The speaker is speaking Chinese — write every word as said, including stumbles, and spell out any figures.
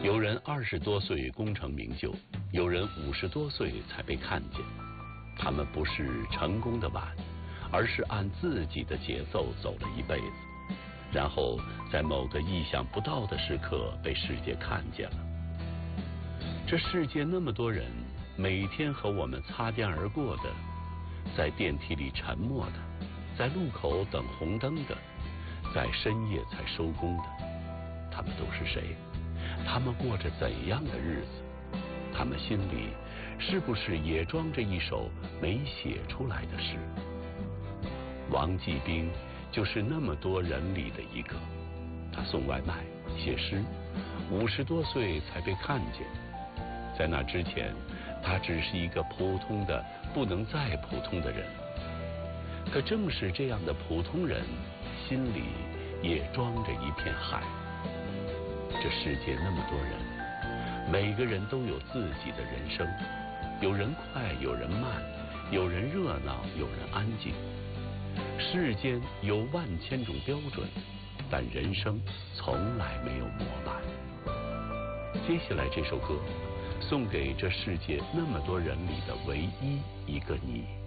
有人二十多岁功成名就，有人五十多岁才被看见。他们不是成功的晚，而是按自己的节奏走了一辈子，然后在某个意想不到的时刻被世界看见了。这世界那么多人，每天和我们擦肩而过的，在电梯里沉默的，在路口等红灯的，在深夜才收工的，他们都是谁？他们过着怎样的日子？他们心里是不是也装着一首没写出来的诗？王继兵就是那么多人里的一个。他送外卖、写诗，五十多岁才被看见。在那之前，他只是一个普通的不能再普通的人。可正是这样的普通人，心里也装着一片海。这世界那么多人，每个人都有自己的人生，有人快，有人慢，有人热闹，有人安静。世间有万千种标准，但人生从来没有模板。接下来这首歌，送给这世界那么多人里的唯一一个你。